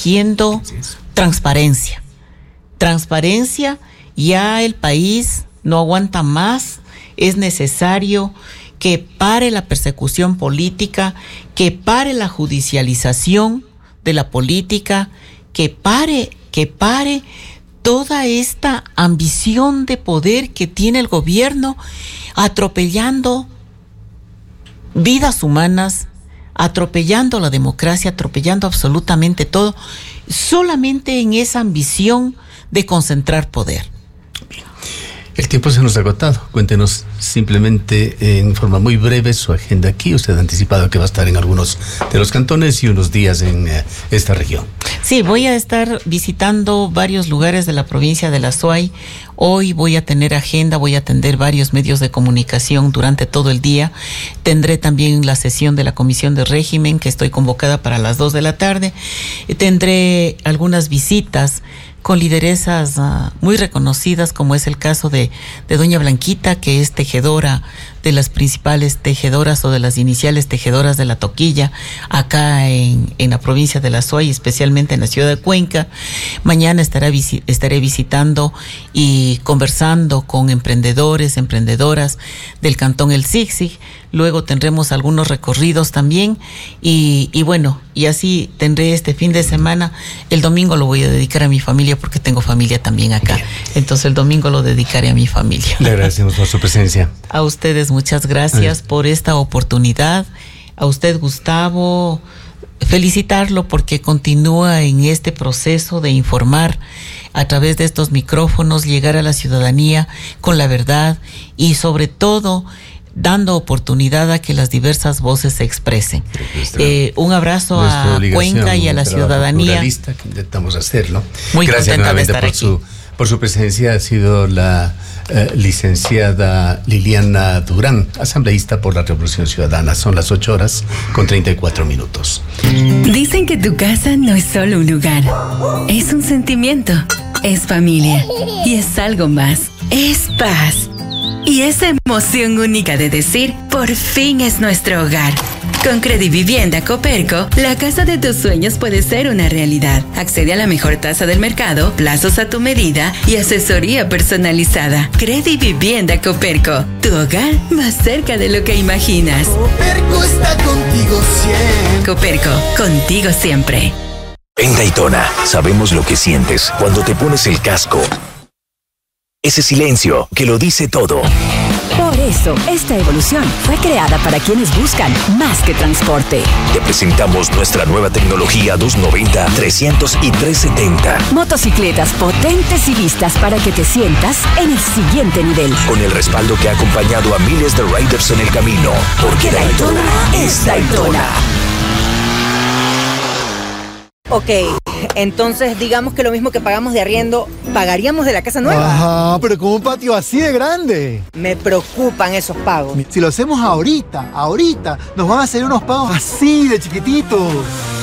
exigiendo transparencia. Transparencia, ya el país no aguanta más, es necesario que pare la persecución política, que pare la judicialización de la política, que pare toda esta ambición de poder que tiene el gobierno, atropellando vidas humanas, atropellando la democracia, atropellando absolutamente todo, solamente en esa ambición de concentrar poder. El tiempo se nos ha agotado. Cuéntenos simplemente en forma muy breve su agenda aquí. Usted ha anticipado que va a estar en algunos de los cantones y unos días en esta región. Sí, voy a estar visitando varios lugares de la provincia de la Azuay. Hoy voy a tener agenda, voy a atender varios medios de comunicación durante todo el día. Tendré también la sesión de la Comisión de Régimen, que estoy convocada para las 2 de la tarde. Tendré algunas visitas con lideresas muy reconocidas, como es el caso de doña Blanquita, que es tejedora de las principales tejedoras o de las iniciales tejedoras de la Toquilla, acá en la provincia de la Azuay, especialmente en la ciudad de Cuenca. Mañana estaré visitando y conversando con emprendedores, emprendedoras del cantón El Zig-Zig. Luego tendremos algunos recorridos también y bueno, y así tendré este fin de semana. El domingo lo voy a dedicar a mi familia porque tengo familia también acá. Entonces el domingo lo dedicaré a mi familia. Le agradecemos por su presencia. A ustedes muchas gracias por esta oportunidad. A usted, Gustavo, felicitarlo porque continúa en este proceso de informar a través de estos micrófonos, llegar a la ciudadanía con la verdad y sobre todo dando oportunidad a que las diversas voces se expresen. Un abrazo a Cuenca y a la ciudadanía. Que intentamos hacerlo. Muy gracias nuevamente por su presencia. Ha sido la licenciada Liliana Durán, asambleísta por la Revolución Ciudadana. Son las 8:34. Dicen que tu casa no es solo un lugar, es un sentimiento, es familia y es algo más, es paz. Y esa emoción única de decir, por fin es nuestro hogar. Con Credivivienda Coperco, la casa de tus sueños puede ser una realidad. Accede a la mejor tasa del mercado, plazos a tu medida y asesoría personalizada. Credivivienda Coperco, tu hogar más cerca de lo que imaginas. Coperco está contigo siempre. Coperco, contigo siempre. En Daytona, sabemos lo que sientes cuando te pones el casco. Ese silencio que lo dice todo. Por eso, esta evolución fue creada para quienes buscan más que transporte. Te presentamos nuestra nueva tecnología 290, 300 y 370. Motocicletas potentes y listas para que te sientas en el siguiente nivel. Con el respaldo que ha acompañado a miles de riders en el camino. Porque Daytona es Daytona. Ok, entonces digamos que lo mismo que pagamos de arriendo, pagaríamos de la casa nueva. Ajá, pero con un patio así de grande. Me preocupan esos pagos. Si lo hacemos ahorita, nos van a hacer unos pagos así de chiquititos.